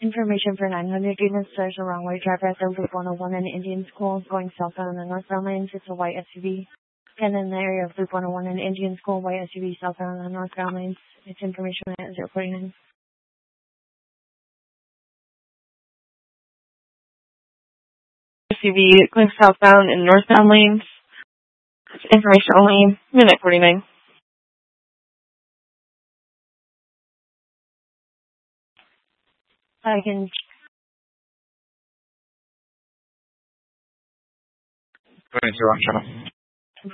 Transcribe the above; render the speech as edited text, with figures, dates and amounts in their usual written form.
Information for 900 units. There's a wrong way driver at the Loop 101 in Indian School going southbound on the northbound lanes. It's a white SUV. And in the area of Loop 101 in Indian School, white SUV southbound on the northbound lanes. It's information at 049. SUV going southbound in northbound lanes. Information only. Minute 49. I can. 22 on channel.